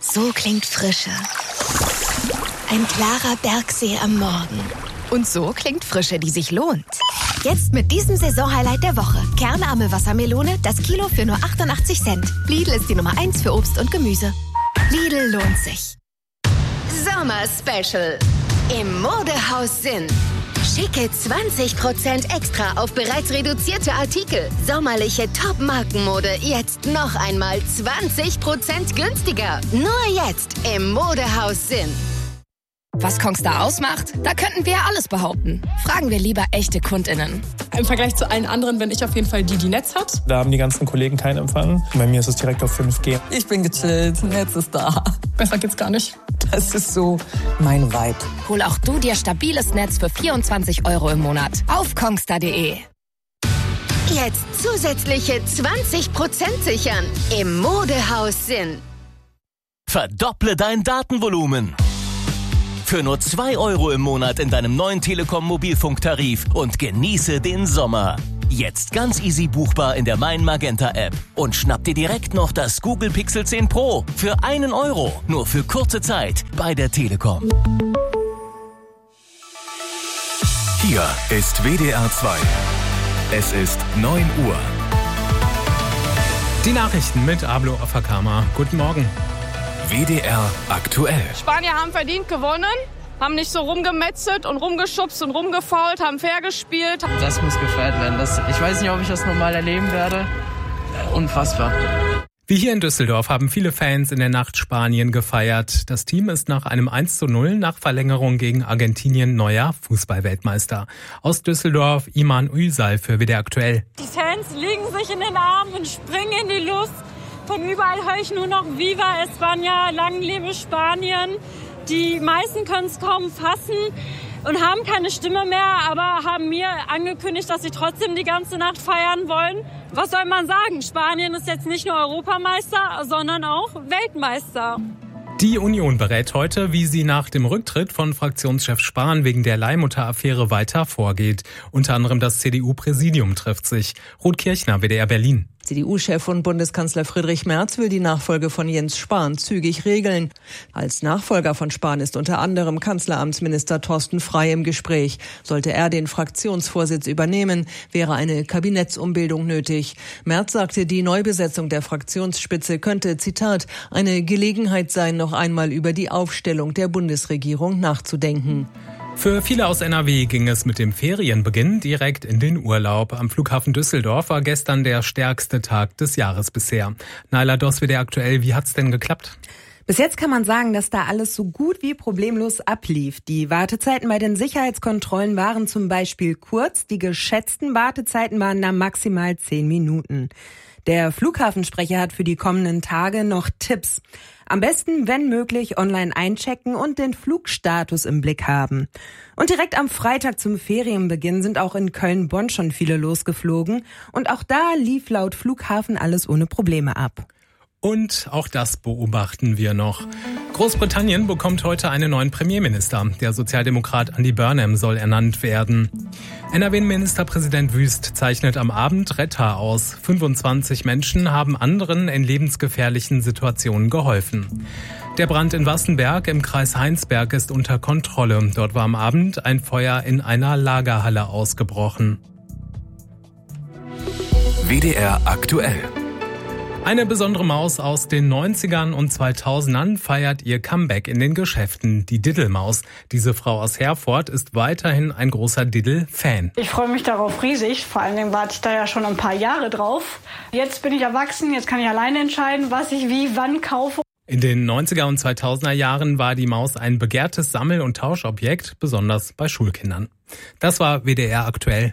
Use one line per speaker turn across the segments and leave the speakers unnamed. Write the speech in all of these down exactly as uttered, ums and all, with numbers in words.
So klingt Frische. Ein klarer Bergsee am Morgen. Und so klingt Frische, die sich lohnt. Jetzt mit diesem Saisonhighlight der Woche. Kernarme Wassermelone, das Kilo für nur achtundachtzig Cent. Lidl ist die Nummer eins für Obst und Gemüse. Lidl lohnt sich.
Sommer Special. Im Modehaus Sinn. Schicke zwanzig Prozent extra auf bereits reduzierte Artikel. Sommerliche Top-Markenmode jetzt noch einmal zwanzig Prozent günstiger. Nur jetzt im Modehaus Sinn.
Was Kongstar ausmacht? Da könnten wir ja alles behaupten. Fragen wir lieber echte KundInnen.
Im Vergleich zu allen anderen bin ich auf jeden Fall die, die Netz hat.
Da haben die ganzen Kollegen keinen Empfang. Bei mir ist es direkt auf fünf G.
Ich bin gechillt, Netz ist da.
Besser geht's gar nicht.
Das ist so mein Vibe.
Hol auch du dir stabiles Netz für vierundzwanzig Euro im Monat auf kongstar punkt de.
Jetzt zusätzliche zwanzig Prozent sichern im Modehaus Sinn.
Verdopple dein Datenvolumen. Für nur zwei Euro im Monat in deinem neuen Telekom-Mobilfunktarif und genieße den Sommer. Jetzt ganz easy buchbar in der Mein Magenta App. Und schnapp dir direkt noch das Google Pixel zehn Pro für einen Euro. Nur für kurze Zeit bei der Telekom.
Hier ist W D R zwei. Es ist neun Uhr.
Die Nachrichten mit Ablo Afakama. Guten Morgen.
W D R aktuell.
Spanier haben verdient gewonnen, haben nicht so rumgemetzelt und rumgeschubst und rumgefault, haben fair gespielt.
Das muss gefeiert werden. Das, ich weiß nicht, ob ich das nochmal erleben werde. Unfassbar.
Wie hier in Düsseldorf haben viele Fans in der Nacht Spanien gefeiert. Das Team ist nach einem eins zu null nach Verlängerung gegen Argentinien neuer Fußballweltmeister. Aus Düsseldorf Iman Üsal für W D R aktuell.
Die Fans liegen sich in den Armen und springen in die Luft. Von überall höre ich nur noch Viva España, lang lebe Spanien. Die meisten können es kaum fassen und haben keine Stimme mehr, aber haben mir angekündigt, dass sie trotzdem die ganze Nacht feiern wollen. Was soll man sagen? Spanien ist jetzt nicht nur Europameister, sondern auch Weltmeister.
Die Union berät heute, wie sie nach dem Rücktritt von Fraktionschef Spahn wegen der Leihmutter-Affäre weiter vorgeht. Unter anderem das C D U-Präsidium trifft sich. Ruth Kirchner, W D R Berlin.
C D U-Chef und Bundeskanzler Friedrich Merz will die Nachfolge von Jens Spahn zügig regeln. Als Nachfolger von Spahn ist unter anderem Kanzleramtsminister Thorsten Frey im Gespräch. Sollte er den Fraktionsvorsitz übernehmen, wäre eine Kabinettsumbildung nötig. Merz sagte, die Neubesetzung der Fraktionsspitze könnte, Zitat, eine Gelegenheit sein, noch einmal über die Aufstellung der Bundesregierung nachzudenken.
Für viele aus N R W ging es mit dem Ferienbeginn direkt in den Urlaub. Am Flughafen Düsseldorf war gestern der stärkste Tag des Jahres bisher. Naila Doss, W D R aktuell, wie hat's denn geklappt?
Bis jetzt kann man sagen, dass da alles so gut wie problemlos ablief. Die Wartezeiten bei den Sicherheitskontrollen waren zum Beispiel kurz. Die geschätzten Wartezeiten waren da maximal zehn Minuten. Der Flughafensprecher hat für die kommenden Tage noch Tipps. Am besten, wenn möglich, online einchecken und den Flugstatus im Blick haben. Und direkt am Freitag zum Ferienbeginn sind auch in Köln-Bonn schon viele losgeflogen. Und auch da lief laut Flughafen alles ohne Probleme ab.
Und auch das beobachten wir noch. Großbritannien bekommt heute einen neuen Premierminister. Der Sozialdemokrat Andy Burnham soll ernannt werden. N R W-Ministerpräsident Wüst zeichnet am Abend Retter aus. fünfundzwanzig Menschen haben anderen in lebensgefährlichen Situationen geholfen. Der Brand in Wassenberg im Kreis Heinsberg ist unter Kontrolle. Dort war am Abend ein Feuer in einer Lagerhalle ausgebrochen.
W D R aktuell.
Eine besondere Maus aus den neunzigern und zweitausendern feiert ihr Comeback in den Geschäften, die Diddelmaus. Diese Frau aus Herford ist weiterhin ein großer Diddle-Fan.
Ich freue mich darauf riesig, vor allen Dingen warte ich da ja schon ein paar Jahre drauf. Jetzt bin ich erwachsen, jetzt kann ich alleine entscheiden, was ich wie, wann kaufe.
In den neunziger und zweitausender Jahren war die Maus ein begehrtes Sammel- und Tauschobjekt, besonders bei Schulkindern. Das war W D R aktuell.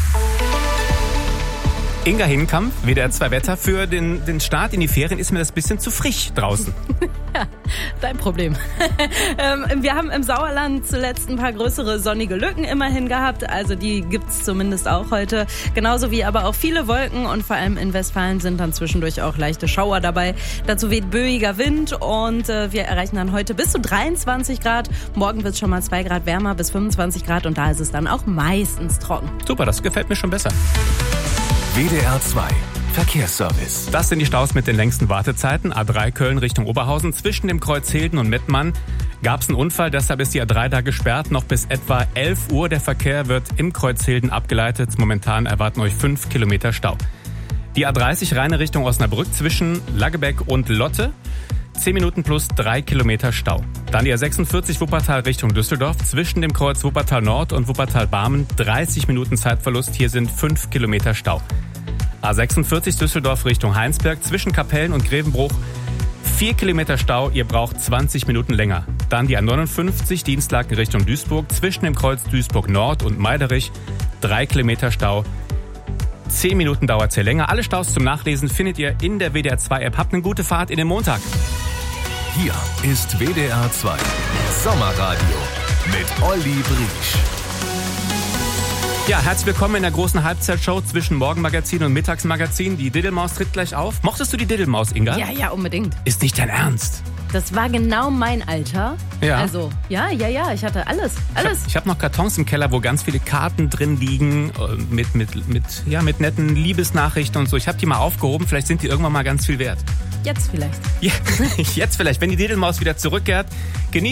Inga Hinkamp, W D R zwei Wetter. Für den, den Start in die Ferien ist mir das ein bisschen zu frisch draußen.
Ja, dein Problem. ähm, wir haben im Sauerland zuletzt ein paar größere sonnige Lücken immerhin gehabt. Also die gibt's zumindest auch heute. Genauso wie aber auch viele Wolken. Und vor allem in Westfalen sind dann zwischendurch auch leichte Schauer dabei. Dazu weht böiger Wind. Und äh, wir erreichen dann heute bis zu dreiundzwanzig Grad. Morgen wird's schon mal zwei Grad wärmer bis fünfundzwanzig Grad. Und da ist es dann auch meistens trocken.
Super, das gefällt mir schon besser.
W D R zwei. Verkehrsservice.
Das sind die Staus mit den längsten Wartezeiten. A drei Köln Richtung Oberhausen. Zwischen dem Kreuz Hilden und Mettmann gab es einen Unfall, deshalb ist die A drei da gesperrt. Noch bis etwa elf Uhr. Der Verkehr wird im Kreuz Hilden abgeleitet. Momentan erwarten euch fünf Kilometer Stau. Die A dreißig Rheine Richtung Osnabrück zwischen Laggebeck und Lotte. zehn Minuten plus drei Kilometer Stau. Dann die A sechsundvierzig Wuppertal Richtung Düsseldorf. Zwischen dem Kreuz Wuppertal Nord und Wuppertal Barmen dreißig Minuten Zeitverlust. Hier sind fünf Kilometer Stau. A sechsundvierzig Düsseldorf Richtung Heinsberg. Zwischen Kapellen und Grevenbruch vier Kilometer Stau. Ihr braucht zwanzig Minuten länger. Dann die A neunundfünfzig Dienstlaken Richtung Duisburg. Zwischen dem Kreuz Duisburg Nord und Meiderich drei Kilometer Stau. zehn Minuten dauert es hier länger. Alle Staus zum Nachlesen findet ihr in der W D R zwei App. Habt eine gute Fahrt in den Montag.
Hier ist W D R zwei Sommerradio mit Olli Briesch.
Ja, herzlich willkommen in der großen Halbzeitshow zwischen Morgenmagazin und Mittagsmagazin. Die Diddelmaus tritt gleich auf. Mochtest du die Diddelmaus, Inga?
Ja, ja, unbedingt.
Ist nicht dein Ernst?
Das war genau mein Alter.
Ja.
Also, ja, ja, ja, ich hatte alles, alles.
Ich habe hab noch Kartons im Keller, wo ganz viele Karten drin liegen mit, mit, mit, ja, mit netten Liebesnachrichten und so. Ich habe die mal aufgehoben, vielleicht sind die irgendwann mal ganz viel wert.
Jetzt vielleicht.
Ja, jetzt vielleicht, wenn die Diddelmaus wieder zurückkehrt. Genießt